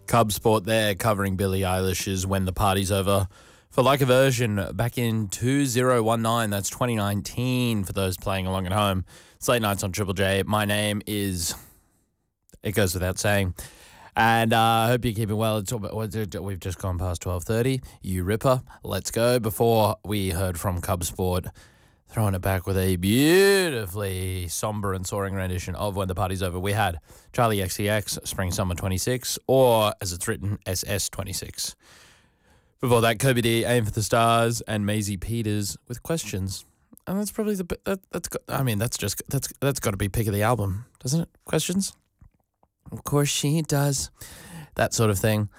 Cub Sport there covering Billie Eilish's When the Party's Over. For Like a Version back in 2019, that's 2019 for those playing along at home. It's Late Nights on Triple J. My name is, it goes without saying. And I hope you're keeping well. We've just gone past 12:30. You ripper. Let's go. Before we heard from Cub Sport, throwing it back with a beautifully somber and soaring rendition of When the Party's Over, we had Charlie XCX, Spring Summer 26, or as it's written, SS 26. Before that, Kobe D, Aim for the Stars, and Maisie Peters with Questions. And that's probably that's got to be pick of the album, doesn't it? Questions? Of course she does. That sort of thing.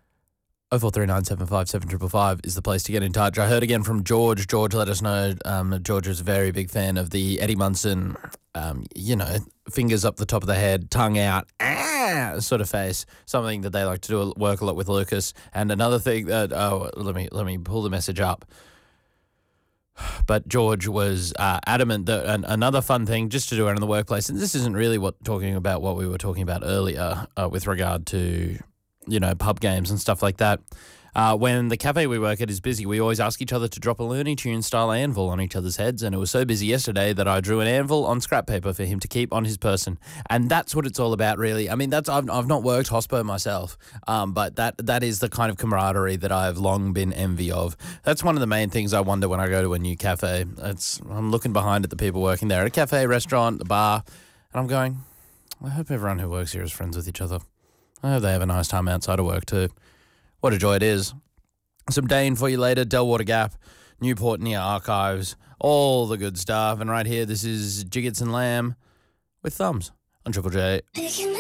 0439757555 is the place to get in touch. I heard again from George. George let us know. George is a very big fan of the Eddie Munson, fingers up the top of the head, tongue out, sort of face. Something that they like to do work a lot with Lucas. And another thing that let me pull the message up. But George was adamant that another fun thing just to do around in the workplace, and this isn't really talking about what we were talking about earlier with regard to, pub games and stuff like that. When the cafe we work at is busy, we always ask each other to drop a Looney Tunes style anvil on each other's heads, and it was so busy yesterday that I drew an anvil on scrap paper for him to keep on his person. And that's what it's all about, really. I mean, I've not worked hospo myself, but that is the kind of camaraderie that I've long been envy of. That's one of the main things I wonder when I go to a new cafe. I'm looking behind at the people working there at a cafe, restaurant, the bar, and I'm going, I hope everyone who works here is friends with each other. I hope they have a nice time outside of work too. What a joy it is. Some Dane for you later, Delwater Gap, Newport Near Archives, all the good stuff. And right here, this is Jiggets and Lamb with Thumbs on Triple J.